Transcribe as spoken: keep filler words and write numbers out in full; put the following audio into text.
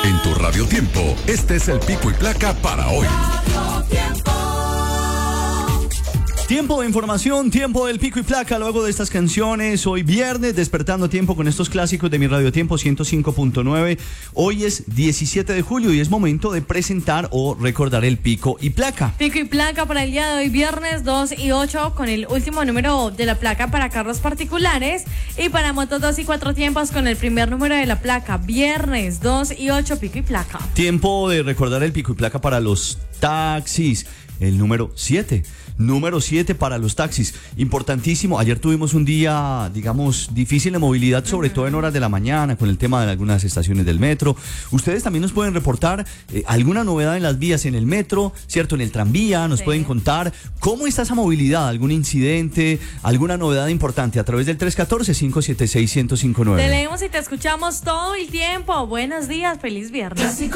En tu Radio Tiempo, este es el pico y placa para hoy. Tiempo de información, tiempo del pico y placa luego de estas canciones. Hoy viernes, despertando tiempo con estos clásicos de mi Radio Tiempo ciento cinco punto nueve. Hoy es diecisiete de julio y es momento de presentar o recordar el pico y placa. Pico y placa para el día de hoy, viernes dos y ocho, con el último número de la placa para carros particulares y para motos dos y cuatro tiempos con el primer número de la placa. Viernes dos y ocho, pico y placa. Tiempo de recordar el pico y placa para los taxis. El número siete. Número siete para los taxis. Importantísimo. Ayer tuvimos un día, digamos, difícil de movilidad, sobre uh-huh. todo en horas de la mañana, con el tema de algunas estaciones del metro. Ustedes también nos pueden reportar eh, alguna novedad en las vías, en el metro, ¿cierto? En el tranvía. Nos sí. pueden contar cómo está esa movilidad, algún incidente, alguna novedad importante a través del tres uno cuatro, cinco siete seis, uno cero cinco nueve. Te leemos y te escuchamos todo el tiempo. Buenos días, feliz viernes.